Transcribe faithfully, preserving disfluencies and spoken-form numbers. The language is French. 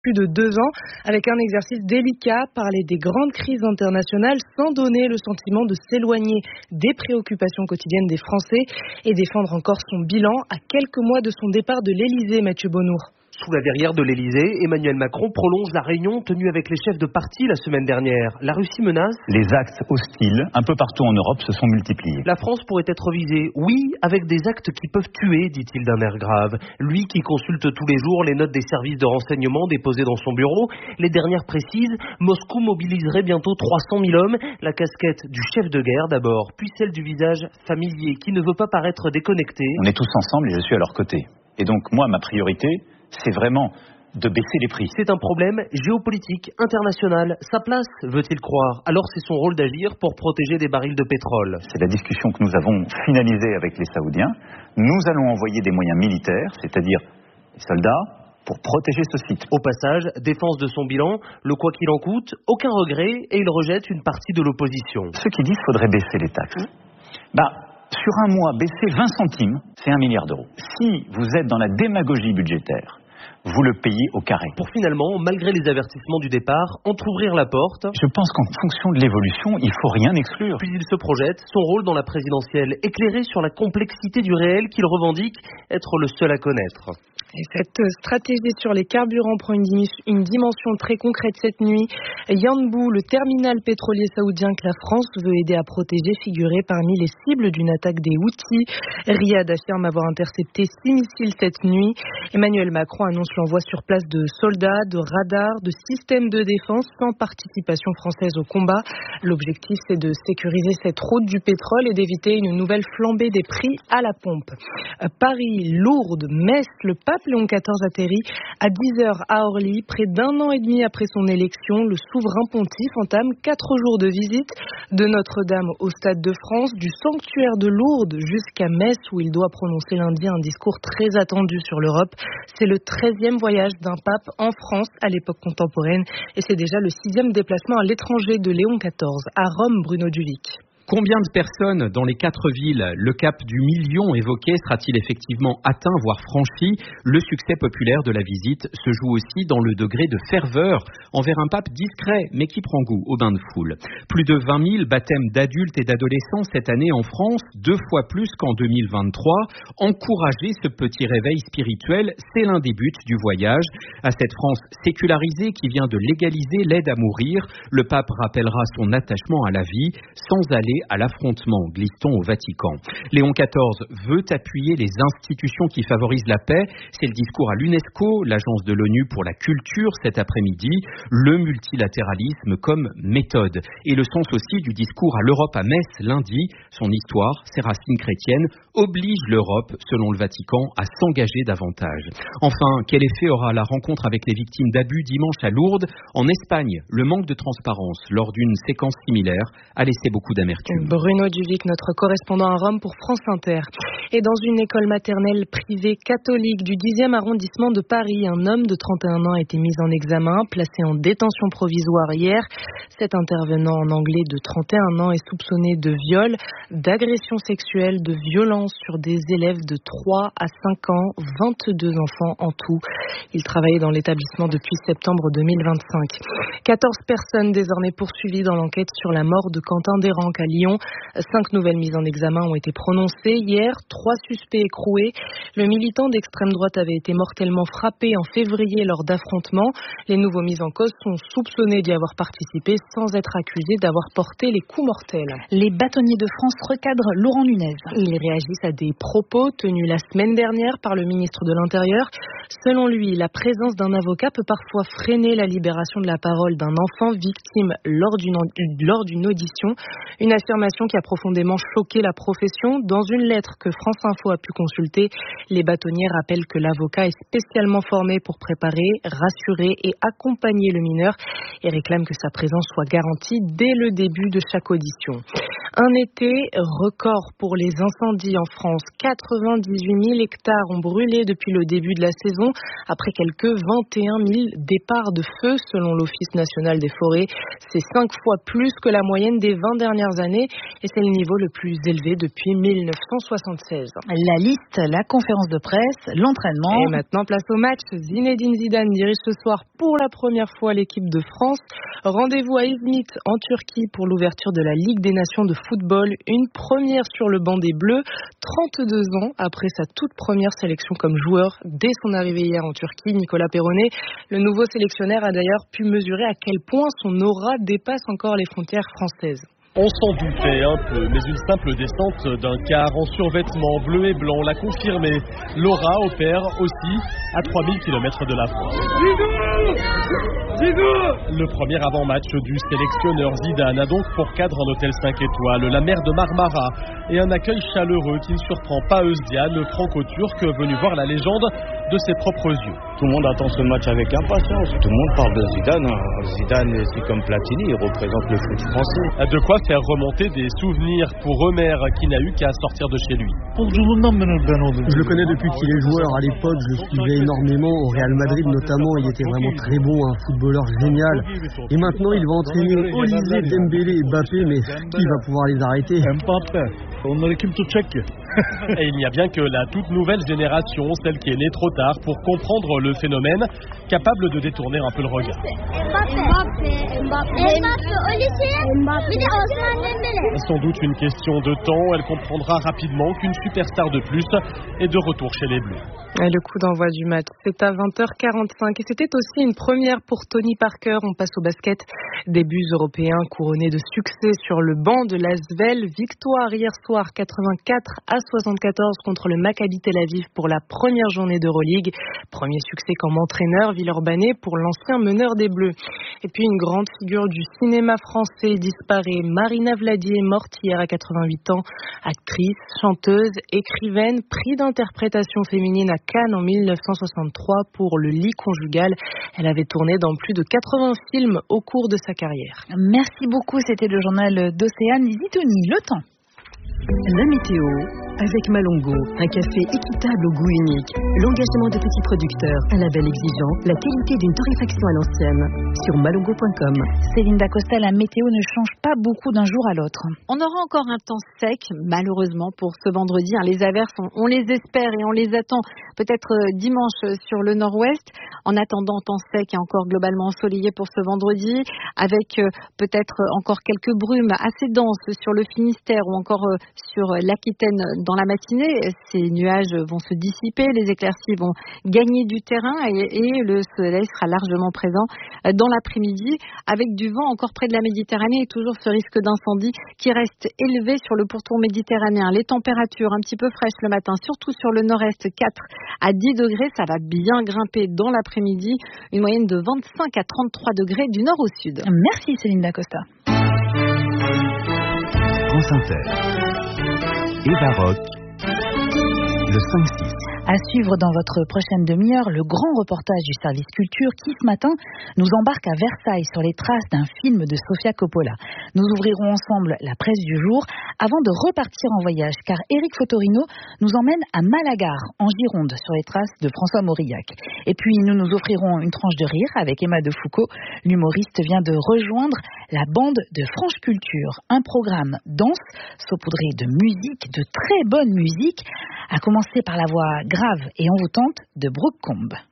plus de deux ans, avec un exercice délicat, parler des grandes crises internationales sans donner le sentiment de s'éloigner des préoccupations quotidiennes des Français et défendre encore son bilan à quelques mois de son départ de l'Elysée, Mathieu Bonnour. Sous la verrière de l'Elysée, Emmanuel Macron prolonge la réunion tenue avec les chefs de parti la semaine dernière. La Russie menace. Les actes hostiles, un peu partout en Europe, se sont multipliés. La France pourrait être visée, oui, avec des actes qui peuvent tuer, dit-il d'un air grave. Lui qui consulte tous les jours les notes des services de renseignement déposées dans son bureau, les dernières précisent, Moscou mobiliserait bientôt trois cent mille hommes, la casquette du chef de guerre d'abord, puis celle du visage familier qui ne veut pas paraître déconnecté. On est tous ensemble et je suis à leur côté. Et donc moi, ma priorité, c'est vraiment de baisser les prix. C'est un problème géopolitique, international. Sa place, veut-il croire? Alors c'est son rôle d'agir pour protéger des barils de pétrole. C'est la discussion que nous avons finalisée avec les Saoudiens. Nous allons envoyer des moyens militaires, c'est-à-dire des soldats, pour protéger ce site. Au passage, défense de son bilan, le quoi qu'il en coûte, aucun regret, et il rejette une partie de l'opposition. Ceux qui disent qu'il faudrait baisser les taxes, bah, sur un mois, baisser vingt centimes, c'est un milliard d'euros. Si vous êtes dans la démagogie budgétaire, vous le payez au carré. Pour finalement, malgré les avertissements du départ, entrouvrir la porte. Je pense qu'en fonction de l'évolution, il ne faut rien exclure. Puis il se projette, son rôle dans la présidentielle, éclairé sur la complexité du réel qu'il revendique être le seul à connaître. Et cette stratégie sur les carburants prend une, dim- une dimension très concrète cette nuit. Yanbu, le terminal pétrolier saoudien que la France veut aider à protéger, figurait parmi les cibles d'une attaque des Houthis. Riyad affirme avoir intercepté six missiles cette nuit. Emmanuel Macron annonce l'envoi sur place de soldats, de radars, de systèmes de défense sans participation française au combat. L'objectif, c'est de sécuriser cette route du pétrole et d'éviter une nouvelle flambée des prix à la pompe. Paris, Lourdes, Metz, le pape Léon quatorze atterrit à dix heures à Orly. Près d'un an et demi après son élection, le souverain pontife entame quatre jours de visite de Notre-Dame au Stade de France, du sanctuaire de Lourdes jusqu'à Metz où il doit prononcer lundi un discours très attendu sur l'Europe. C'est le treizième voyage d'un pape en France à l'époque contemporaine et c'est déjà le sixième déplacement à l'étranger de Léon quatorze. À Rome, Bruno Duvic. Combien de personnes dans les quatre villes, le cap du million évoqué sera-t-il effectivement atteint, voire franchi? Le succès populaire de la visite se joue aussi dans le degré de ferveur envers un pape discret, mais qui prend goût au bain de foule. Plus de vingt mille baptêmes d'adultes et d'adolescents cette année en France, deux fois plus qu'en deux mille vingt-trois. Encourager ce petit réveil spirituel, c'est l'un des buts du voyage. À cette France sécularisée qui vient de légaliser l'aide à mourir, le pape rappellera son attachement à la vie sans aller à l'affrontement, glisse-t-on au Vatican. Léon quatorze veut appuyer les institutions qui favorisent la paix. C'est le discours à l'UNESCO, l'agence de l'ONU pour la culture cet après-midi, le multilatéralisme comme méthode. Et le sens aussi du discours à l'Europe à Metz lundi, son histoire, ses racines chrétiennes, oblige l'Europe, selon le Vatican, à s'engager davantage. Enfin, quel effet aura la rencontre avec les victimes d'abus dimanche à Lourdes? En Espagne, le manque de transparence lors d'une séquence similaire a laissé beaucoup d'amertume. Bruno Duvic, notre correspondant à Rome pour France Inter. Et dans une école maternelle privée catholique du dixième arrondissement de Paris, un homme de trente et un ans a été mis en examen, placé en détention provisoire hier. Cet intervenant en anglais de trente et un ans est soupçonné de viol, d'agression sexuelle, de violence sur des élèves de trois à cinq ans, vingt-deux enfants en tout. Il travaillait dans l'établissement depuis septembre deux mille vingt-cinq. quatorze personnes désormais poursuivies dans l'enquête sur la mort de Quentin Desranques à Lyon. Cinq nouvelles mises en examen ont été prononcées hier, trois suspects écroués. Le militant d'extrême droite avait été mortellement frappé en février lors d'affrontements. Les nouveaux mis en cause sont soupçonnés d'y avoir participé sans être accusés d'avoir porté les coups mortels. Les bâtonniers de France recadrent Laurent Nunez. Ils réagissent à des propos tenus la semaine dernière par le ministre de l'Intérieur. Selon lui, la présence d'un avocat peut parfois freiner la libération de la parole d'un enfant victime lors d'une, lors d'une audition. Une affirmation qui a profondément choqué la profession. Dans une lettre que France Info a pu consulter, les bâtonniers rappellent que l'avocat est spécialement formé pour préparer, rassurer et accompagner le mineur et réclament que sa présence soit garantie dès le début de chaque audition. Un été record pour les incendies en France. quatre-vingt-dix-huit mille hectares ont brûlé depuis le début de la saison, après quelques vingt et un mille départs de feu selon l'Office national des forêts. C'est cinq fois plus que la moyenne des vingt dernières années et c'est le niveau le plus élevé depuis mille neuf cent soixante-seize. La liste, la conférence de presse, l'entraînement. Et maintenant, place au match. Zinedine Zidane dirige ce soir pour la première fois l'équipe de France. Rendez-vous à Izmit en Turquie pour l'ouverture de la Ligue des Nations de football. Une première sur le banc des Bleus, trente-deux ans après sa toute première sélection comme joueur dès son arrivée hier en Turquie. Nicolas Perronnet, le nouveau sélectionneur, a d'ailleurs pu mesurer à quel point son aura dépasse encore les frontières françaises. On s'en doutait un peu, mais une simple descente d'un car en survêtement bleu et blanc l'a confirmé. Laura opère aussi à trois mille kilomètres de la France. Le premier avant-match du sélectionneur Zidane a donc pour cadre un hôtel cinq étoiles, la mer de Marmara, et un accueil chaleureux qui ne surprend pas Özcan, le franco-turc venu voir la légende de ses propres yeux. Tout le monde attend ce match avec impatience. Tout le monde parle de Zidane. Zidane, c'est comme Platini, il représente le foot français. De quoi faire remonter des souvenirs pour Omer qui n'a eu qu'à sortir de chez lui. Je le connais depuis qu'il est joueur. À l'époque, je le suivais énormément. Au Real Madrid notamment, il était vraiment très bon, un footballeur génial. Et maintenant, il va entraîner Olise, Dembélé et Mbappé, mais qui va pouvoir les arrêter? Et il n'y a bien que la toute nouvelle génération, celle qui est née trop tard pour comprendre le phénomène, capable de détourner un peu le regard. Sans doute une question de temps, elle comprendra rapidement qu'une superstar de plus est de retour chez les Bleus. Le coup d'envoi du match, c'est à vingt heures quarante-cinq et c'était aussi une première pour Tony Parker. On passe au basket. Débuts européens couronnés de succès sur le banc de l'Asvel. Victoire hier soir quatre-vingt-quatre à soixante-quatorze contre le Maccabi Tel Aviv pour la première journée d'Euroleague. Premier succès comme entraîneur Villeurbanais pour l'ancien meneur des Bleus. Et puis une grande figure du cinéma français disparaît. Marina Vladier, morte hier à quatre-vingt-huit ans. Actrice, chanteuse, écrivaine, prix d'interprétation féminine à Cannes en mille neuf cent soixante-trois pour Le lit conjugal. Elle avait tourné dans plus de quatre-vingts films au cours de sa carrière. Merci beaucoup, c'était le journal d'Océane Zitoni. Le temps. La météo avec Malongo, un café équitable au goût unique, l'engagement de petits producteurs, un label exigeant, la qualité d'une torréfaction à l'ancienne. Sur malongo point com. Céline Dacosta, la météo ne change pas beaucoup d'un jour à l'autre. On aura encore un temps sec, malheureusement, pour ce vendredi. Les averses, on les espère et on les attend peut-être dimanche sur le nord-ouest. En attendant, temps sec et encore globalement ensoleillé pour ce vendredi, avec peut-être encore quelques brumes assez denses sur le Finistère ou encore sur l'Aquitaine dans la matinée. Ces nuages vont se dissiper, les éclaircies vont gagner du terrain et, et le soleil sera largement présent dans l'après-midi avec du vent encore près de la Méditerranée et toujours ce risque d'incendie qui reste élevé sur le pourtour méditerranéen. Les températures un petit peu fraîches le matin, surtout sur le nord-est, quatre à dix degrés, ça va bien grimper dans l'après-midi, une moyenne de vingt-cinq à trente-trois degrés du nord au sud. Merci Céline Dacosta. France Inter et Baroque, le cinq six. À suivre dans votre prochaine demi-heure, le grand reportage du service culture qui, ce matin, nous embarque à Versailles sur les traces d'un film de Sofia Coppola. Nous ouvrirons ensemble la presse du jour avant de repartir en voyage, car Éric Fotorino nous emmène à Malagar, en Gironde, sur les traces de François Mauriac. Et puis, nous nous offrirons une tranche de rire avec Emma de Foucault. L'humoriste vient de rejoindre la bande de France Culture, un programme dense, saupoudré de musique, de très bonne musique, à commencer par la voix grave et envoûtante de Brooke Combe.